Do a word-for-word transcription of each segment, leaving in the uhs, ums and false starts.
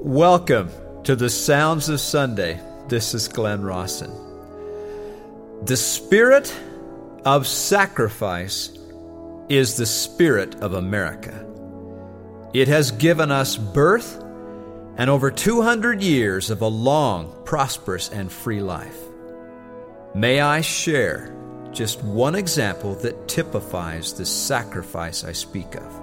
Welcome to the Sounds of Sunday. This is Glenn Rawson. The spirit of sacrifice is the spirit of America. It has given us birth and over two hundred years of a long, prosperous, and free life. May I share just one example that typifies the sacrifice I speak of.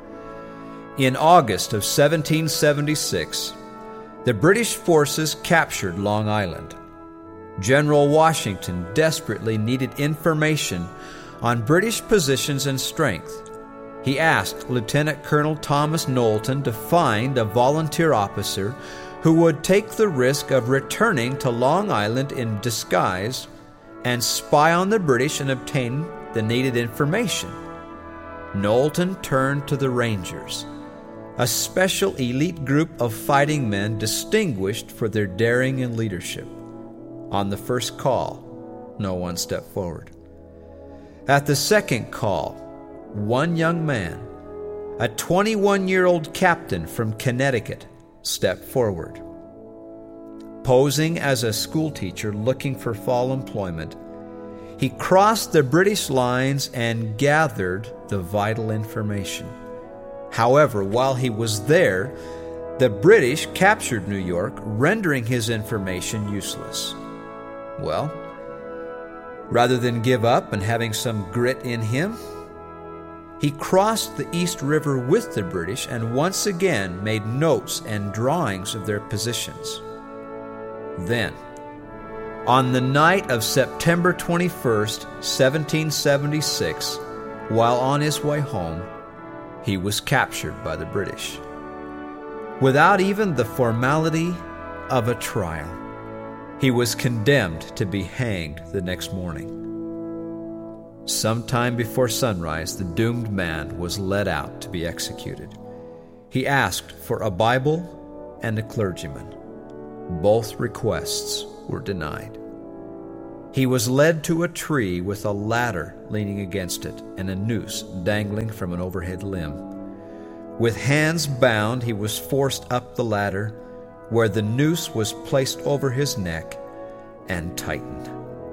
In August of seventeen seventy-six, the British forces captured Long Island. General Washington desperately needed information on British positions and strength. He asked Lieutenant Colonel Thomas Knowlton to find a volunteer officer who would take the risk of returning to Long Island in disguise and spy on the British and obtain the needed information. Knowlton turned to the Rangers, a special elite group of fighting men distinguished for their daring and leadership. On the first call, no one stepped forward. At the second call, one young man, a twenty-one-year-old captain from Connecticut, stepped forward. Posing as a schoolteacher looking for fall employment, he crossed the British lines and gathered the vital information. However, while he was there, the British captured New York, rendering his information useless. Well, rather than give up and having some grit in him, he crossed the East River with the British and once again made notes and drawings of their positions. Then, on the night of September twenty-first, seventeen seventy-six, while on his way home, he was captured by the British. Without even the formality of a trial, he was condemned to be hanged the next morning. Sometime before sunrise, the doomed man was led out to be executed. He asked for a Bible and a clergyman. Both requests were denied. He was led to a tree with a ladder leaning against it and a noose dangling from an overhead limb. With hands bound, he was forced up the ladder, where the noose was placed over his neck and tightened.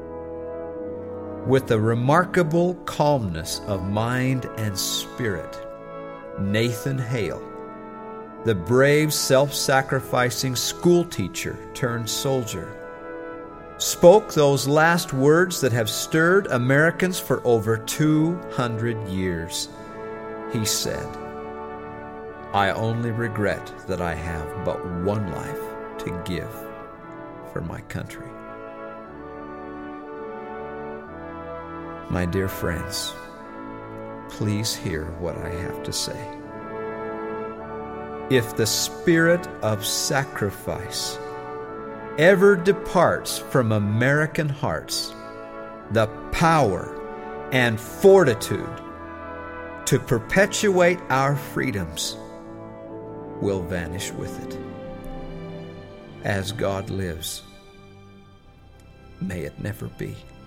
With a remarkable calmness of mind and spirit, Nathan Hale, the brave, self-sacrificing schoolteacher turned soldier, spoke those last words that have stirred Americans for over two hundred years. He said, "I only regret that I have but one life to give for my country." My dear friends, please hear what I have to say. If the spirit of sacrifice ever departs from American hearts, the power and fortitude to perpetuate our freedoms will vanish with it. As God lives, may it never be.